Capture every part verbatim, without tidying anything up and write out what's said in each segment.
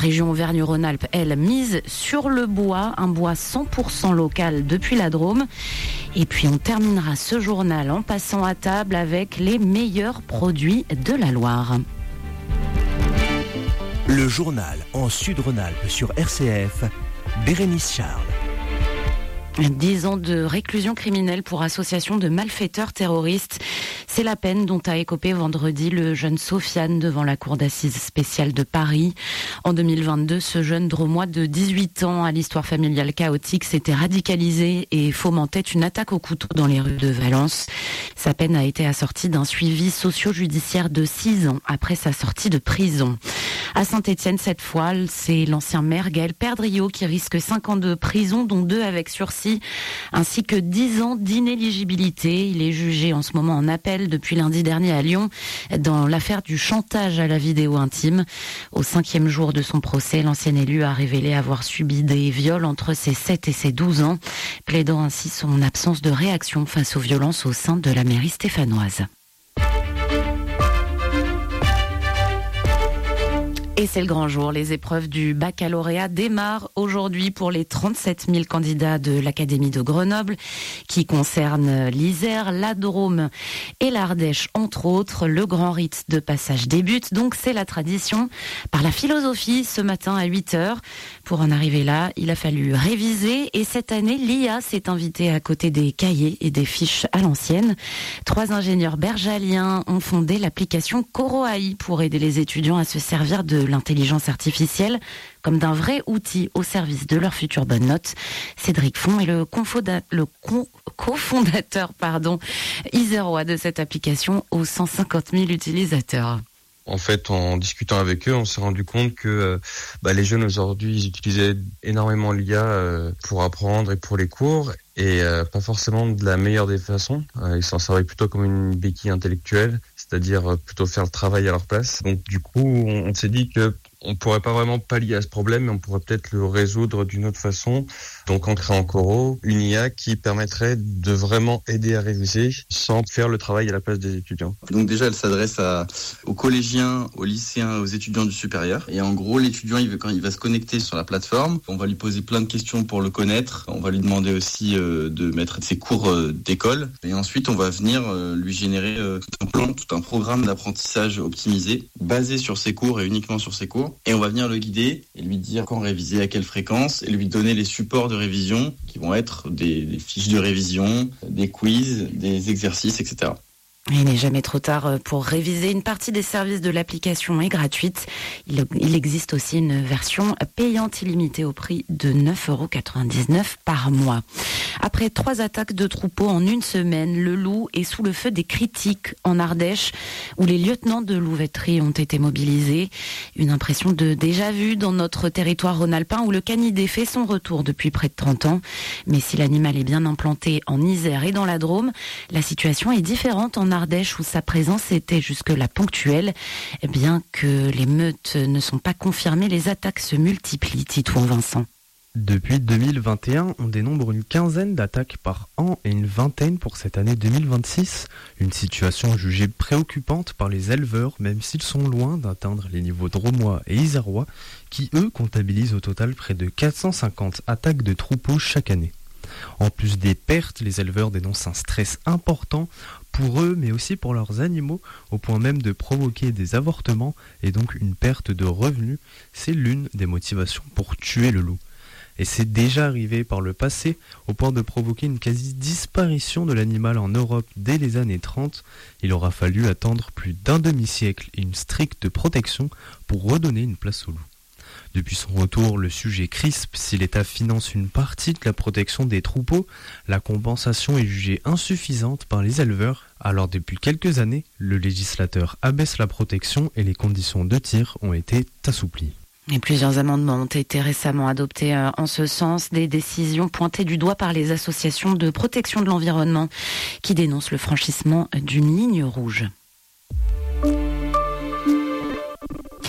région Auvergne-Rhône-Alpes, elle, mise sur le bois, un bois cent pour cent local depuis la Drôme. Et puis on terminera ce journal en passant à table avec les meilleurs produits de la Loire. Le journal en Sud-Rhône-Alpes sur R C F, Bérénice Charles. Dix ans de réclusion criminelle pour association de malfaiteurs terroristes. C'est la peine dont a écopé vendredi le jeune Sofiane devant la cour d'assises spéciale de Paris. En deux mille vingt-deux, ce jeune Drômois de dix-huit ans à l'histoire familiale chaotique s'était radicalisé et fomentait une attaque au couteau dans les rues de Valence. Sa peine a été assortie d'un suivi socio-judiciaire de six ans après sa sortie de prison. À Saint-Étienne, cette fois, c'est l'ancien maire Gaël Perdriau qui risque cinq ans de prison, dont deux avec sursis, ainsi que dix ans d'inéligibilité. Il est jugé en ce moment en appel depuis lundi dernier à Lyon dans l'affaire du chantage à la vidéo intime. Au cinquième jour de son procès, l'ancien élu a révélé avoir subi des viols entre ses sept et ses douze ans, plaidant ainsi son absence de réaction face aux violences au sein de la mairie stéphanoise. Et c'est le grand jour. Les épreuves du baccalauréat démarrent aujourd'hui pour les trente-sept mille candidats de l'Académie de Grenoble, qui concernent l'Isère, la Drôme et l'Ardèche, entre autres. Le grand rite de passage débute, donc c'est la tradition, par la philosophie ce matin à huit heures. Pour en arriver là, il a fallu réviser et cette année, l'I A s'est invitée à côté des cahiers et des fiches à l'ancienne. Trois ingénieurs bergaliens ont fondé l'application Coro-A I pour aider les étudiants à se servir de l'intelligence artificielle comme d'un vrai outil au service de leur future bonne note. Cédric Font est le, confonda- le con- cofondateur pardon, isérois de cette application aux cent cinquante mille utilisateurs. En fait, en discutant avec eux, on s'est rendu compte que euh, bah, les jeunes aujourd'hui, ils utilisaient énormément l'I A euh, pour apprendre et pour les cours, et euh, pas forcément de la meilleure des façons. Euh, ils s'en servaient plutôt comme une béquille intellectuelle, c'est-à-dire euh, plutôt faire le travail à leur place. Donc du coup, on, on s'est dit que on pourrait pas vraiment pallier à ce problème, mais on pourrait peut-être le résoudre d'une autre façon. Donc en créant Coro, une I A qui permettrait de vraiment aider à réviser sans faire le travail à la place des étudiants. Donc déjà, elle s'adresse à, aux collégiens, aux lycéens, aux étudiants du supérieur. Et en gros, l'étudiant, il veut, quand il va se connecter sur la plateforme, on va lui poser plein de questions pour le connaître. On va lui demander aussi euh, de mettre ses cours euh, d'école. Et ensuite, on va venir euh, lui générer euh, tout un plan, tout un programme d'apprentissage optimisé, basé sur ses cours et uniquement sur ses cours. Et on va venir le guider et lui dire quand réviser, à quelle fréquence, et lui donner les supports de révision qui vont être des, des fiches de révision, des quiz, des exercices, et cetera. Il n'est jamais trop tard pour réviser. Une partie des services de l'application est gratuite. Il, il existe aussi une version payante illimitée au prix de neuf euros quatre-vingt-dix-neuf par mois. Après trois attaques de troupeaux en une semaine, le loup est sous le feu des critiques en Ardèche, où les lieutenants de louveterie ont été mobilisés. Une impression de déjà-vu dans notre territoire rhône-alpin, où le canidé fait son retour depuis près de trente ans. Mais si l'animal est bien implanté en Isère et dans la Drôme, la situation est différente en Ardèche, où sa présence était jusque-là ponctuelle. Bien que les meutes ne sont pas confirmées, les attaques se multiplient, Titouan Vincent. Depuis deux mille vingt et un, on dénombre une quinzaine d'attaques par an et une vingtaine pour cette année deux mille vingt-six. Une situation jugée préoccupante par les éleveurs, même s'ils sont loin d'atteindre les niveaux drômois et isérois, qui eux comptabilisent au total près de quatre cent cinquante attaques de troupeaux chaque année. En plus des pertes, les éleveurs dénoncent un stress important pour eux, mais aussi pour leurs animaux, au point même de provoquer des avortements et donc une perte de revenus. C'est l'une des motivations pour tuer le loup. Et c'est déjà arrivé par le passé, au point de provoquer une quasi-disparition de l'animal en Europe dès les années trente. Il aura fallu attendre plus d'un demi-siècle et une stricte protection pour redonner une place au loup. Depuis son retour, le sujet crispe. Si l'État finance une partie de la protection des troupeaux, la compensation est jugée insuffisante par les éleveurs. Alors depuis quelques années, le législateur abaisse la protection et les conditions de tir ont été assouplies. Et plusieurs amendements ont été récemment adoptés en ce sens, des décisions pointées du doigt par les associations de protection de l'environnement qui dénoncent le franchissement d'une ligne rouge. À la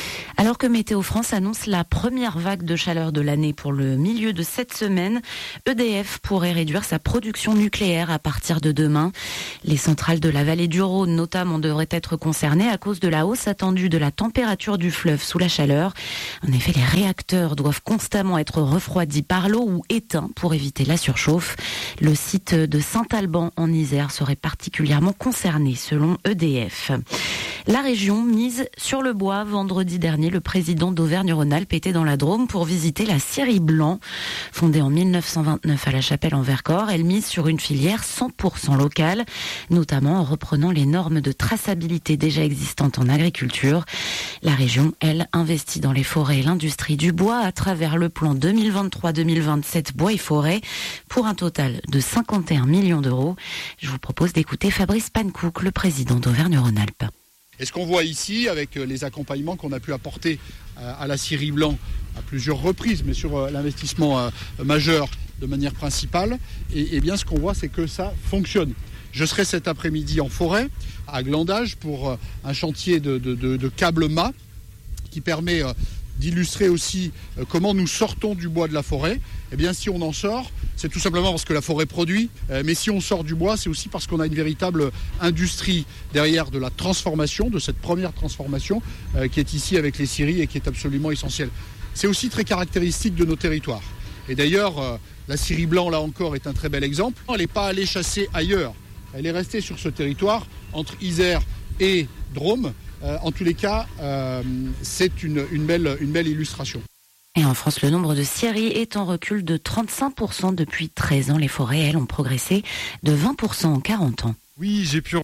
Alors que Météo France annonce la première vague de chaleur de l'année pour le milieu de cette semaine, E D F pourrait réduire sa production nucléaire à partir de demain. Les centrales de la vallée du Rhône notamment devraient être concernées à cause de la hausse attendue de la température du fleuve sous la chaleur. En effet, les réacteurs doivent constamment être refroidis par l'eau ou éteints pour éviter la surchauffe. Le site de Saint-Alban en Isère serait particulièrement concerné selon E D F. La région mise sur le bois. Vendredi dernier, le président d'Auvergne-Rhône-Alpes était dans la Drôme pour visiter la scierie Blanc. Fondée en mille neuf cent vingt-neuf à La Chapelle en Vercors, elle mise sur une filière cent pour cent locale, notamment en reprenant les normes de traçabilité déjà existantes en agriculture. La région, elle, investit dans les forêts et l'industrie du bois à travers le plan deux mille vingt-trois deux mille vingt-sept Bois et Forêts pour un total de cinquante et un millions d'euros. Je vous propose d'écouter Fabrice Pankouk, le président d'Auvergne-Rhône-Alpes. Et ce qu'on voit ici, avec les accompagnements qu'on a pu apporter à la scierie Blanc à plusieurs reprises, mais sur l'investissement majeur de manière principale, et, et bien ce qu'on voit, c'est que ça fonctionne. Je serai cet après-midi en forêt, à Glandage, pour un chantier de, de, de, de câble mât qui permet d'illustrer aussi comment nous sortons du bois de la forêt. Eh bien, si on en sort, c'est tout simplement parce que la forêt produit, mais si on sort du bois, c'est aussi parce qu'on a une véritable industrie derrière de la transformation, de cette première transformation qui est ici avec les scieries et qui est absolument essentielle. C'est aussi très caractéristique de nos territoires. Et d'ailleurs, la scierie Blanc, là encore, est un très bel exemple. Elle n'est pas allée chasser ailleurs. Elle est restée sur ce territoire, entre Isère et Drôme. Euh, en tous les cas, euh, c'est une, une, belle, une belle illustration. Et en France, le nombre de scieries est en recul de trente-cinq pour cent depuis treize ans. Les forêts, elles, ont progressé de vingt pour cent en quarante ans. Oui, j'ai pu...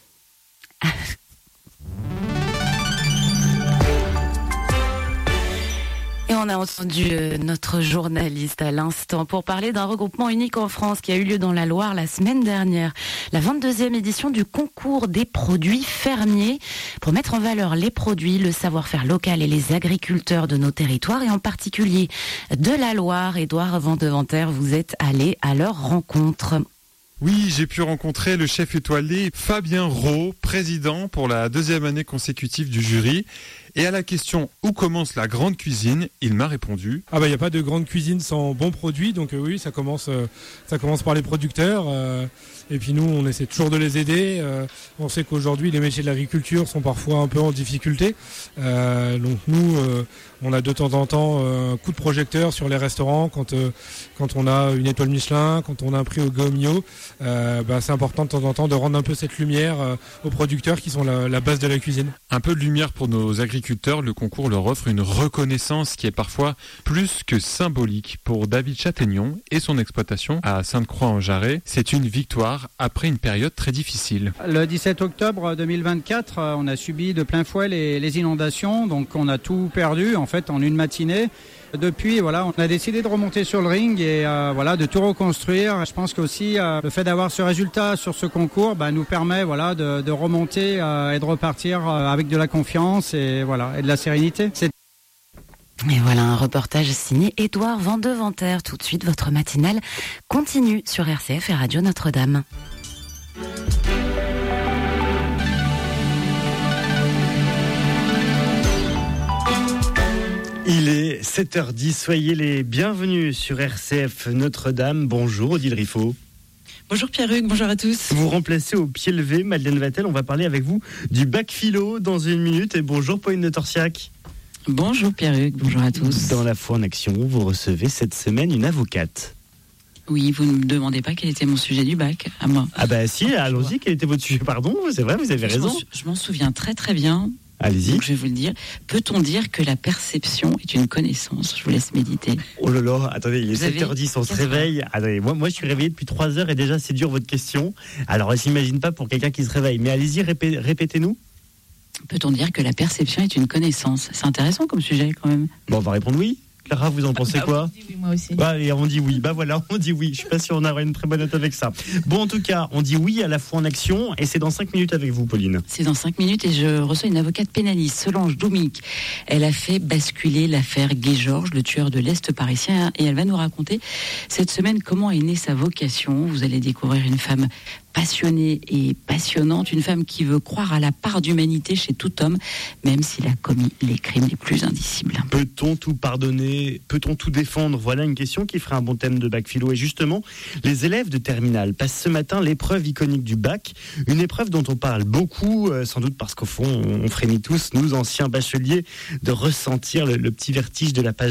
Et on a entendu euh, notre journaliste à l'instant pour parler d'un regroupement unique en France qui a eu lieu dans la Loire la semaine dernière. La vingt-deuxième édition du concours des produits fermiers pour mettre en valeur les produits, le savoir-faire local et les agriculteurs de nos territoires et en particulier de la Loire. Édouard Vandeventer, vous êtes allé à leur rencontre. Oui, j'ai pu rencontrer le chef étoilé Fabien Rau, président pour la deuxième année consécutive du jury. Et à la question « Où commence la grande cuisine ?», il m'a répondu « Ah bah il n'y a pas de grande cuisine sans bons produits, donc euh, oui, ça commence, euh, ça commence par les producteurs. Euh, et puis nous, on essaie toujours de les aider. Euh, on sait qu'aujourd'hui, les métiers de l'agriculture sont parfois un peu en difficulté. Euh, donc nous, euh, on a de temps en temps euh, un coup de projecteur sur les restaurants quand, euh, quand on a une étoile Michelin, quand on a un prix au Gaumio. Euh, bah, c'est important de temps en temps de rendre un peu cette lumière euh, aux producteurs qui sont la, la base de la cuisine. Un peu de lumière pour nos agriculteurs, le concours leur offre une reconnaissance qui est parfois plus que symbolique. Pour David Châtaignon et son exploitation à Sainte-Croix-en-Jarret, c'est une victoire après une période très difficile. Le dix-sept octobre deux mille vingt-quatre, on a subi de plein fouet les, les inondations, donc on a tout perdu en fait en une matinée. Depuis, voilà, on a décidé de remonter sur le ring et euh, voilà, de tout reconstruire. Je pense qu'aussi euh, le fait d'avoir ce résultat sur ce concours bah, nous permet voilà, de, de remonter euh, et de repartir euh, avec de la confiance et, voilà, et de la sérénité. C'est... Et voilà un reportage signé Édouard Vandeventer. Tout de suite, votre matinale continue sur R C F et Radio Notre-Dame. Il est sept heures dix, soyez les bienvenus sur R C F Notre-Dame. Bonjour Odile Riffaut. Bonjour Pierre-Hugues, bonjour à tous. Vous remplacez au pied levé Madeleine Vatel, on va parler avec vous du bac philo dans une minute. Et bonjour Pauline de Torsiac. Bonjour Pierre-Hugues, bonjour à tous. Dans la foi en action, vous recevez cette semaine une avocate. Oui, vous ne me demandez pas quel était mon sujet du bac, à moi. Ah bah si, allons-y, quel était votre sujet, pardon, c'est vrai, vous avez je raison. M'en, je m'en souviens très très bien. Allez-y. Donc je vais vous le dire. Peut-on dire que la perception est une connaissance ? Je vous laisse méditer. Oh là là, attendez, il est vous sept heures dix, on se réveille. Attendez, moi, moi je suis réveillé depuis trois heures et déjà c'est dur votre question. Alors elle s'imagine pas pour quelqu'un qui se réveille, mais allez-y, répé- répétez-nous. Peut-on dire que la perception est une connaissance ? C'est intéressant comme sujet quand même. Bon, on va répondre oui. Clara, vous en pensez bah, quoi ? oui, moi aussi. Bah, et on dit oui. Bah voilà, on dit oui. Je suis pas sûr on aura une très bonne note avec ça. Bon, en tout cas, on dit oui à la foi en action et c'est dans cinq minutes avec vous, Pauline. C'est dans cinq minutes et je reçois une avocate pénaliste, Solange Doumik. Elle a fait basculer l'affaire Guy-Georges, le tueur de l'Est parisien, et elle va nous raconter cette semaine comment est née sa vocation. Vous allez découvrir une femme passionnée et passionnante, une femme qui veut croire à la part d'humanité chez tout homme, même s'il a commis les crimes les plus indicibles. Peut-on tout pardonner ? Peut-on tout défendre ? Voilà une question qui ferait un bon thème de bac philo. Et justement, les élèves de terminale passent ce matin l'épreuve iconique du bac, une épreuve dont on parle beaucoup, euh, sans doute parce qu'au fond, on frémit tous, nous anciens bacheliers, de ressentir le, le petit vertige de la page